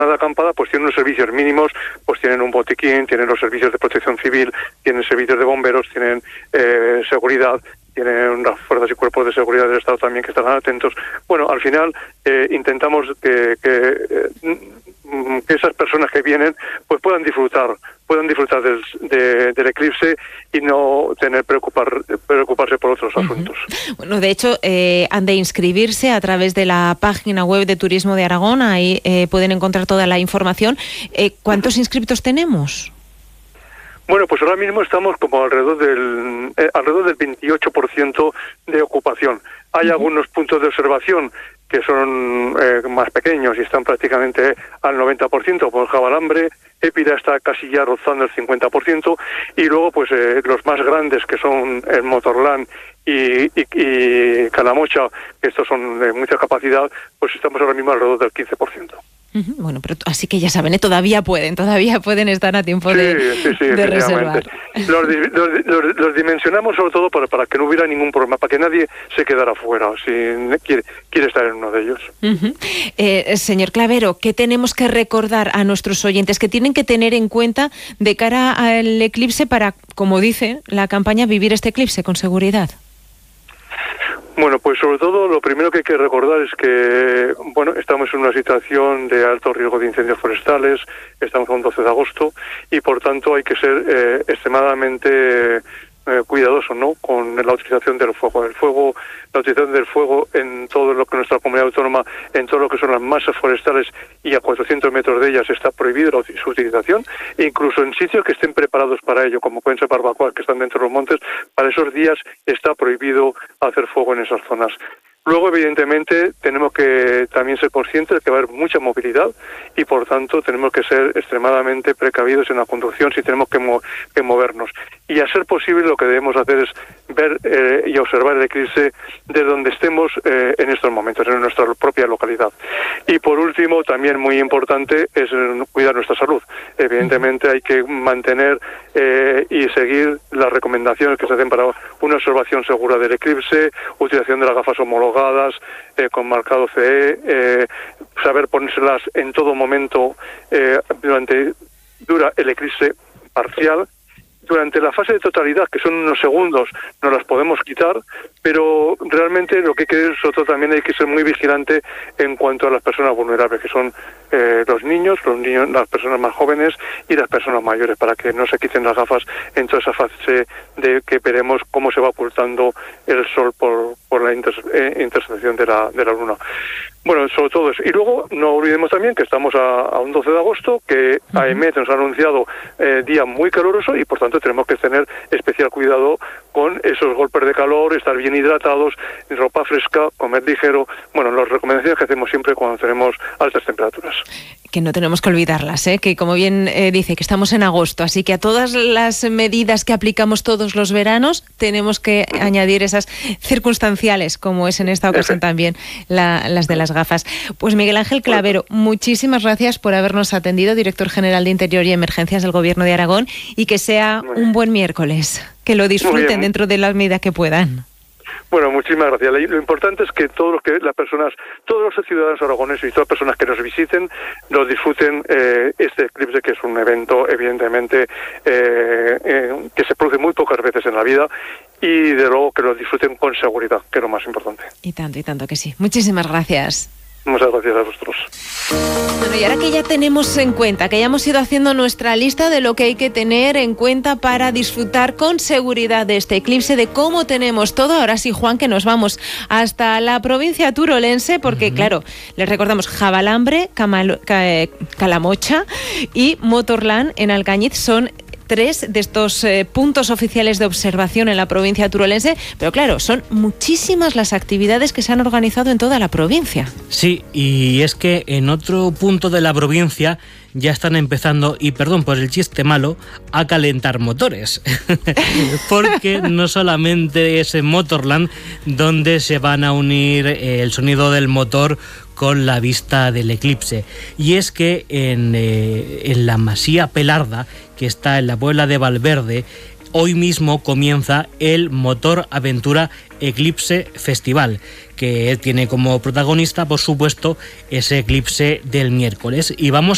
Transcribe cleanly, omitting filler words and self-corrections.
de acampada pues tienen unos servicios mínimos, pues tienen un botiquín, tienen los servicios de protección civil, tienen servicios de bomberos, tienen seguridad, tienen unas fuerzas y cuerpos de seguridad del Estado también que están atentos. Bueno, al final intentamos que esas personas que vienen pues puedan disfrutar del eclipse y no tener preocuparse por otros asuntos. Bueno, de hecho, han de inscribirse a través de la página web de Turismo de Aragón, ahí pueden encontrar toda la información. ¿Cuántos inscriptos tenemos? Bueno, pues ahora mismo estamos como alrededor del 28% de ocupación. Hay algunos puntos de observación que son más pequeños y están prácticamente al 90%, por Javalambre, Épira está casi ya rozando el 50%, y luego pues los más grandes, que son el Motorland y Calamocha, que estos son de mucha capacidad, pues estamos ahora mismo alrededor del 15%. Bueno, pero así que ya saben, todavía pueden estar a tiempo de reservar. Los dimensionamos sobre todo para que no hubiera ningún problema, para que nadie se quedara fuera si quiere estar en uno de ellos. Señor Clavero, ¿qué tenemos que recordar a nuestros oyentes que tienen que tener en cuenta de cara al eclipse para, como dice la campaña, vivir este eclipse con seguridad? Bueno, pues sobre todo lo primero que hay que recordar es que, bueno, estamos en una situación de alto riesgo de incendios forestales, estamos a un 12 de agosto y por tanto hay que ser extremadamente cuidadoso, ¿no?, con la utilización del fuego. La utilización del fuego en todo lo que nuestra comunidad autónoma, en todo lo que son las masas forestales y a 400 metros de ellas está prohibido su utilización, e incluso en sitios que estén preparados para ello, como pueden ser barbacoas que están dentro de los montes, para esos días está prohibido hacer fuego en esas zonas. Luego, evidentemente, tenemos que también ser conscientes de que va a haber mucha movilidad y, por tanto, tenemos que ser extremadamente precavidos en la conducción si tenemos que movernos. Y, a ser posible, lo que debemos hacer es ver y observar el eclipse desde donde estemos en estos momentos, en nuestra propia localidad. Y, por último, también muy importante es cuidar nuestra salud. Evidentemente, hay que mantener y seguir las recomendaciones que se hacen para una observación segura del eclipse, utilización de las gafas homologadas, con marcado CE, saber ponérselas en todo momento dura el eclipse parcial. Durante la fase de totalidad, que son unos segundos, nos las podemos quitar, pero realmente lo que hay que ver, sobre todo también hay que ser muy vigilante en cuanto a las personas vulnerables, que son los niños, las personas más jóvenes y las personas mayores, para que no se quiten las gafas en toda esa fase de que veremos cómo se va ocultando el sol por la intersección de la luna. Bueno, sobre todo eso. Y luego no olvidemos también que estamos a un 12 de agosto, que AEMET nos ha anunciado día muy caluroso y por tanto tenemos que tener especial cuidado con esos golpes de calor, estar bien hidratados, ropa fresca, comer ligero. Bueno, las recomendaciones que hacemos siempre cuando tenemos altas temperaturas. Que no tenemos que olvidarlas, que como bien dice, que estamos en agosto, así que a todas las medidas que aplicamos todos los veranos tenemos que añadir esas circunstanciales, como es en esta ocasión también las de las gafas. Pues Miguel Ángel Clavero, muchísimas gracias por habernos atendido, director general de Interior y Emergencias del Gobierno de Aragón, y que sea un buen miércoles, que lo disfruten dentro de la medida que puedan. Bueno, muchísimas gracias. Lo importante es que todos los ciudadanos aragoneses y todas las personas que nos visiten, nos disfruten este eclipse, que es un evento, evidentemente, que se produce muy pocas veces en la vida, y de luego que lo disfruten con seguridad, que es lo más importante. Y tanto que sí. Muchísimas gracias. Muchas gracias a vosotros. Bueno, y ahora que ya tenemos en cuenta, que ya hemos ido haciendo nuestra lista de lo que hay que tener en cuenta para disfrutar con seguridad de este eclipse, de cómo tenemos todo, ahora sí, Juan, que nos vamos hasta la provincia turolense, porque claro, les recordamos, Javalambre, Calamocha y Motorland en Alcañiz son 3 de estos puntos oficiales de observación en la provincia turolense, pero claro, son muchísimas las actividades que se han organizado en toda la provincia. Sí, y es que en otro punto de la provincia ya están empezando, y perdón por el chiste malo, a calentar motores. Porque no solamente es en Motorland donde se van a unir el sonido del motor con la vista del eclipse. Y es que en la Masía Pelarda, que está en la Puebla de Valverde, hoy mismo comienza el Motor Aventura Eclipse Festival, que tiene como protagonista, por supuesto, ese eclipse del miércoles. Y vamos